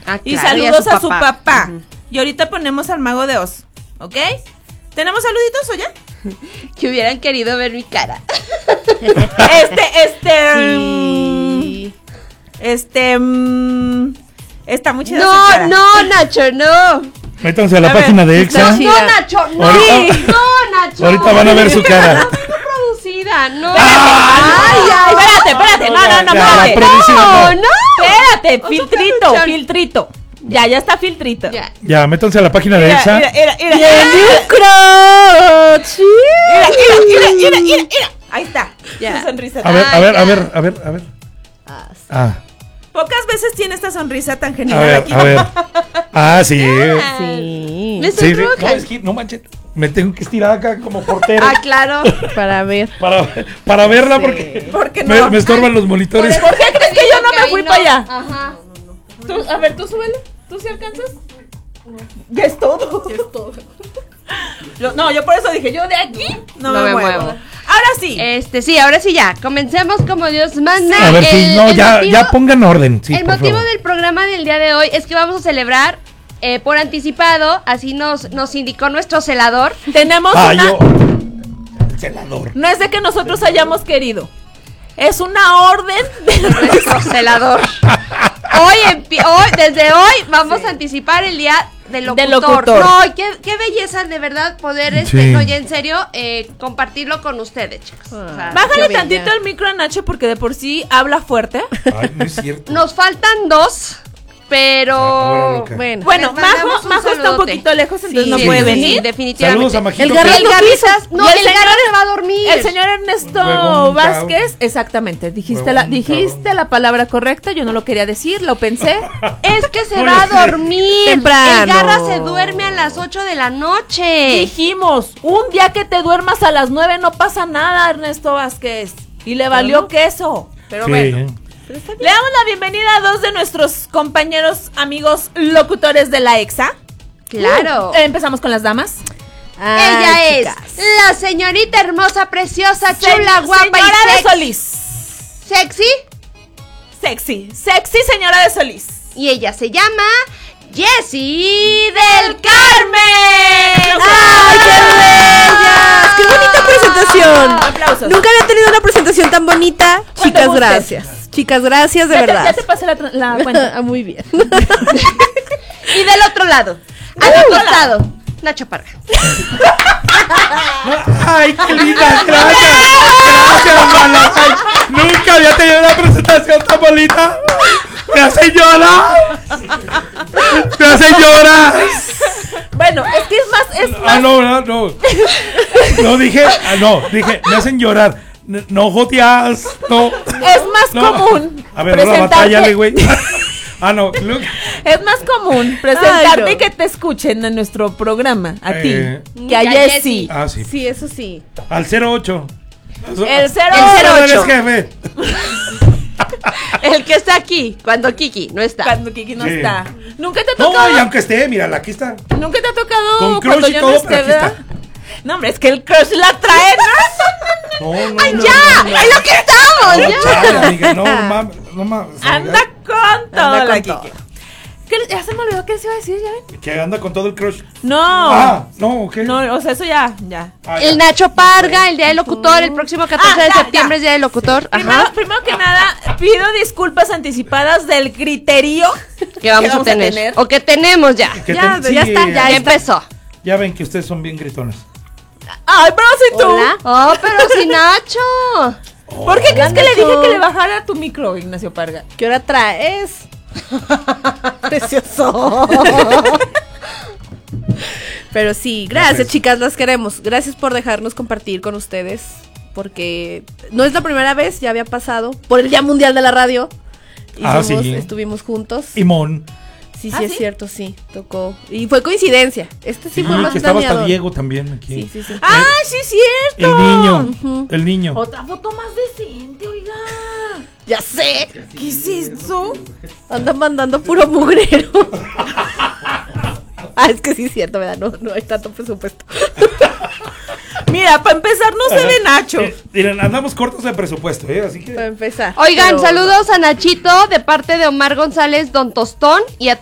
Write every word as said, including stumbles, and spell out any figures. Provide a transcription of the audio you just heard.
Ah, y claro, saludos y a su papá. papá. Uh-huh. Y ahorita ponemos al Mago de Oz, ¿ok? ¿Tenemos saluditos o ya? Que hubieran querido ver mi cara. Este, este... Sí. Este... Um, está muy chida. No, no, Nacho, no. Métanse a la a página ver, de Exa. No, no, Nacho, no. Ahorita, no, Nacho. Ahorita van a ver su cara. No vengo producida, no. Ay, ay, espérate, espérate. No, no, no, Ya, espérate. No, no. Espérate, Oso filtrito, peluchón. filtrito. Ya, ya está filtrito. Ya. Ya, métanse a la página de Mira, Exa. mira, mira, mira. Mira, Mira, mira, mira, mira, mira, mira. Ahí está. Ya. Su sonrisa. A ver, Ah, a ver, ya. a ver, a ver, a ver. Ah, Pocas veces tiene esta sonrisa tan a genial ver, aquí. a ver. Ah, sí. Sí. Sí, Me estoy sí. No, provocando. es que no manches. Me tengo que estirar acá como portero Ah, claro. Para ver. para, para verla porque Porque me, no. me estorban los monitores. ¿Por qué crees que yo no me fui para allá? Ajá. Tú, a ver, tú súbele. ¿Tú sí alcanzas? Ya es todo. Es todo. Yo- no, yo por eso dije, yo de aquí no, No me, me muevo. muevo. Ahora sí. Este, sí, ahora sí ya. Comencemos como Dios manda. A ver, sí, El- no, el ya, motivo- ya pongan orden. Sí, el por motivo favor. del programa del día de hoy es que vamos a celebrar eh, por anticipado, así nos, nos indicó nuestro celador. Tenemos Ah, una... yo. El celador. No es de que nosotros hayamos querido. Es una orden de Nuestro celador. Hoy, empi- hoy, desde hoy, vamos a anticipar el día del locutor. Del locutor. No, y qué, qué belleza de verdad poder, este, Sí. no, ya en serio, eh, compartirlo con ustedes, chicos. O sea, Bájale qué tantito bella. el micro a Nacho porque de por sí habla fuerte. Ay, no es cierto. Nos faltan dos, pero Ahora loca. bueno. Bueno, les mandamos Majo, un Majo está un saludote. poquito lejos, entonces Sí, no sí, puede sí, venir. sí, definitivamente. Saludos a Majito. El Garra Y el no Garrizas, quiso. no, Y el el Garra señor- se va a dormir. El señor Ernesto Huevón, Vázquez, cabrón. exactamente, dijiste Huevón, la, dijiste cabrón. la palabra correcta, yo no lo quería decir, lo pensé. Es que se Oye, va a sí. dormir. Temprano. El Garra se duerme a las ocho de la noche. Dijimos, un día que te duermas a las nueve no pasa nada, Ernesto Vázquez. Y le valió queso. Pero Sí. bueno. Le damos la bienvenida a dos de nuestros compañeros, amigos, locutores de la EXA. Claro. Uh, empezamos con las damas. Ella Ay, es chicas. la señorita hermosa, preciosa, Se- chula, guapa señora y de sexy. Solís. Sexy. Sexy, sexy señora de Solís. Y ella se llama Jessie del Carmen. ¡Ay, bellas! ¡Qué bonita presentación! Aplausos. Nunca había tenido una presentación tan bonita. Cuando Chicas, gustes. gracias. Chicas, gracias, de ya, te, verdad. ya te pasé la, tra- la cuenta. Ah, muy bien. Y del otro lado, a Del mi otro costado, Nacho Parga. Ay, qué linda, gracias. Gracias, mana. Ay, nunca había tenido una presentación tan bonita. Me hace llorar. Me hace llorar. Bueno, es que es más, es Ah, más. no, no, no. No dije, ah, no, dije, me hacen llorar. N- No joteas, no. Es más No. común A ver, no la presentarte- batalla, güey. Ah, no, look. Es más común presentarte Ay, no. y que te escuchen en nuestro programa, a Eh. ti, que a Y a Jessie. Ah, sí. Sí, eso sí. Al cero ocho. El cero Al ocho. ocho. jefe. El que está aquí, cuando Kiki no está. Cuando Kiki no Sí. está. Nunca te ha No, tocado. y aunque esté, mírala, aquí está. Nunca te ha tocado Con crush cuando y yo todo, no pero esté, aquí ¿verdad? está. No, hombre, es que el crush la trae, ¿no? No, no, no, ¡Ya! no, no. ¡Es lo que estamos! No, ¡Ya! chale, amiga, no mames, no mames. Anda con todo Anda la con Kiki. todo. ¿Qué le- ya se me olvidó qué les iba a decir, ya ven. Que anda con todo el crush. No. Ah, no, ¿qué? No, o sea, eso ya, ya. Ah, ya. El Nacho Parga, el día del locutor, el próximo catorce Ah, de ya, septiembre ya. es día del locutor. Primero, Ajá. primero que nada, pido disculpas anticipadas del criterio Que vamos, vamos a, a tener. tener. O que tenemos ya. Que Ya, te- ya sí, está, Ya ya, empezó. ya ven que ustedes son bien gritones. Ay, pero soy tú. Hola. Oh, pero si Nacho. ¿Por qué crees que le Nacho. dije que le bajara tu micro, Ignacio Parga? ¿Qué hora traes? Precioso. Pero sí, gracias, Gracias. chicas, las queremos. Gracias por dejarnos compartir con ustedes. Porque no es la primera vez, ya había pasado. Por el Día Mundial de la Radio. Ah, Hicimos- sí. Estuvimos juntos. Y Mon. Sí, sí, ¿Ah, es sí? cierto, sí, tocó. Y fue coincidencia. Este sí, Sí, fue más que estaba hasta planeado. Diego también aquí. Sí, sí, sí. ¡Ay, sí, es El cierto! niño. Ujú. El niño. Otra foto más decente, oiga. Ya sé. ¿Qué es eso? Andan mandando puro mugrero. Ah, es que sí es cierto, ¿verdad? No, no hay tanto presupuesto. Mira, para empezar, no se ve Nacho. Eh, miren, andamos cortos de presupuesto, ¿eh? Así Para que. empezar. Oigan, Pero- saludos a Nachito de parte de Omar González, Don Tostón, y a